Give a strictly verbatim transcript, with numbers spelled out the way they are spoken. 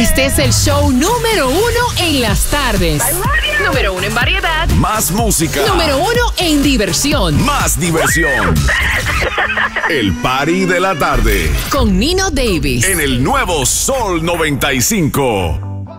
Este es el show número uno en las tardes. Número uno en variedad. Más música. Número uno en diversión. Más diversión. El Party de la Tarde. Con Nino Davis. En el nuevo Sol noventa y cinco.